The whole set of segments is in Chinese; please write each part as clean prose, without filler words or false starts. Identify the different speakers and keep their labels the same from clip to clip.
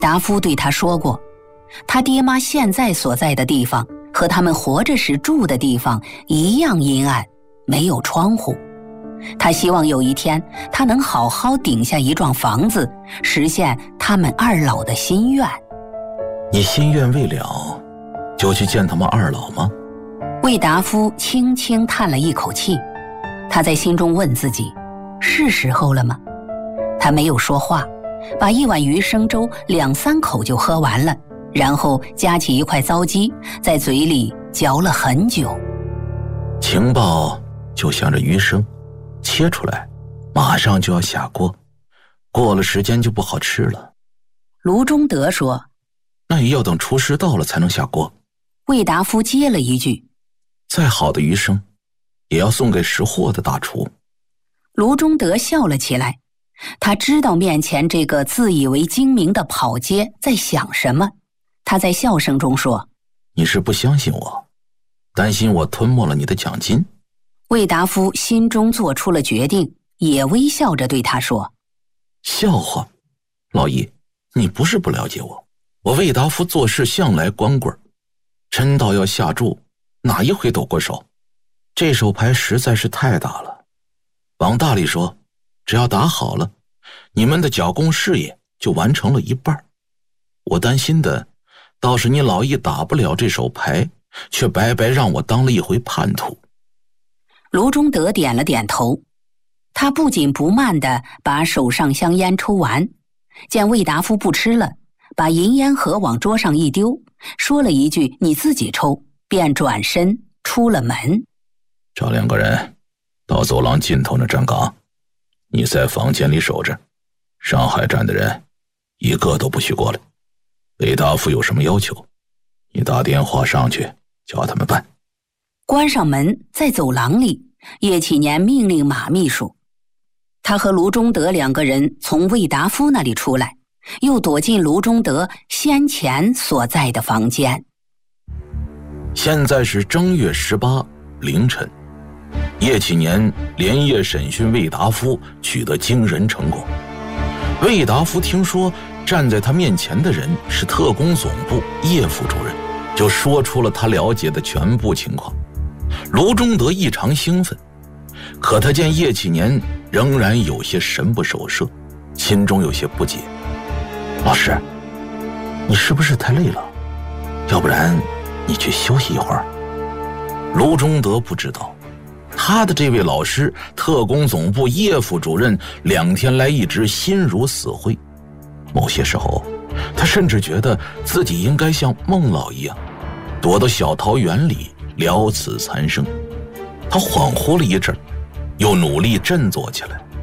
Speaker 1: 达夫对他说过，他爹妈现在所在的地方和他们活着时住的地方一样阴暗，没有窗户。他希望有一天他能好好顶下一幢房子，实现他们二老的心愿。
Speaker 2: 你心愿未了，就去见他们二老吗？
Speaker 1: 魏达夫轻轻叹了一口气，他在心中问自己，是时候了吗？他没有说话，把一碗鱼生粥2、3口就喝完了，然后夹起一块糟鸡，在嘴里嚼了很久。
Speaker 2: 情报就像这鱼生，切出来马上就要下锅，过了时间就不好吃了。
Speaker 1: 卢中德说，
Speaker 2: 那也要等厨师到了才能下锅。
Speaker 1: 魏达夫接了一句，
Speaker 2: 再好的鱼生也要送给识货的大厨。
Speaker 1: 卢中德笑了起来，他知道面前这个自以为精明的跑街在想什么。他在笑声中说，
Speaker 2: 你是不相信我，担心我吞没了你的奖金？
Speaker 1: 魏达夫心中做出了决定，也微笑着对他说，
Speaker 2: 笑话，老易，你不是不了解我，我魏达夫做事向来光棍，真到要下注，哪一回抖过手？这手牌实在是太大了，往大里说，只要打好了，你们的剿共事业就完成了一半。我担心的倒是你老易打不了这手牌，却白白让我当了一回叛徒。
Speaker 1: 卢中德点了点头，他不紧不慢地把手上香烟抽完，见魏达夫不吃了，把银烟盒往桌上一丢，说了一句你自己抽，便转身出了门。
Speaker 2: 找2个人到走廊尽头那站岗，你在房间里守着，上海站的人一个都不许过来。魏达夫有什么要求，你打电话上去叫他们办。
Speaker 1: 关上门，在走廊里，叶启年命令马秘书。他和卢中德2个人从魏达夫那里出来，又躲进卢中德先前所在的房间。
Speaker 2: 现在是正月18凌晨，叶启年连夜审讯魏达夫，取得惊人成果。魏达夫听说站在他面前的人是特工总部叶副主任，就说出了他了解的全部情况。卢中德异常兴奋，可他见叶启年仍然有些神不守舍，心中有些不解。老师，你是不是太累了？要不然你去休息一会儿。卢中德不知道，他的这位老师特工总部叶副主任2天来一直心如死灰，某些时候他甚至觉得自己应该像孟老一样躲到小桃园里了此残生。他恍惚了一阵，又努力振作起来。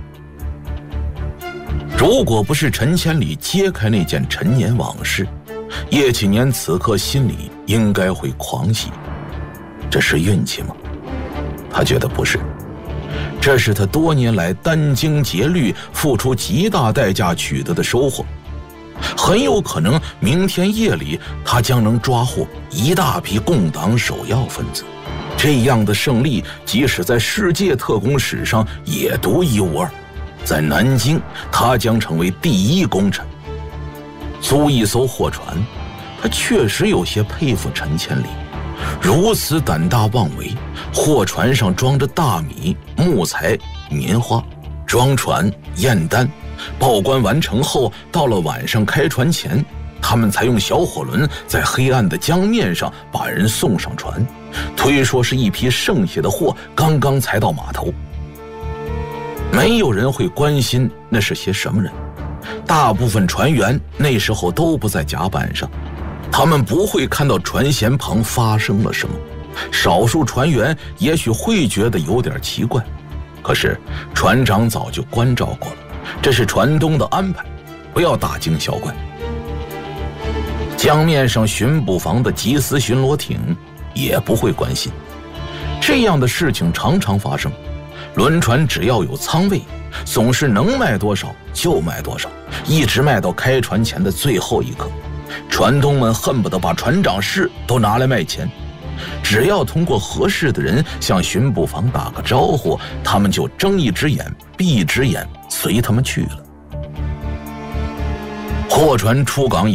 Speaker 2: 如果不是陈千里揭开那件陈年往事，叶启年此刻心里应该会狂喜。这是运气吗？他觉得不是，这是他多年来殚精竭虑付出极大代价取得的收获。很有可能明天夜里他将能抓获一大批共党首要分子，这样的胜利即使在世界特工史上也独一无二。在南京他将成为第一功臣。租一艘货船，他确实有些佩服陈千里，如此胆大妄为。货船上装着大米、木材、棉花，装船验单，报关完成后，到了晚上开船前，他们才用小火轮在黑暗的江面上把人送上船，推说是一批剩下的货刚刚才到码头。没有人会关心那是些什么人，大部分船员那时候都不在甲板上，他们不会看到船舷旁发生了什么。少数船员也许会觉得有点奇怪，可是船长早就关照过了，这是船东的安排，不要大惊小怪。江面上巡捕房的缉私巡逻艇也不会关心，这样的事情常常发生。轮船只要有舱位，总是能卖多少就卖多少，一直卖到开船前的最后一刻。船东们恨不得把船长室都拿来卖钱，只要通过合适的人向巡捕房打个招呼，他们就睁一只眼闭一只眼，随他们去了。货船出港以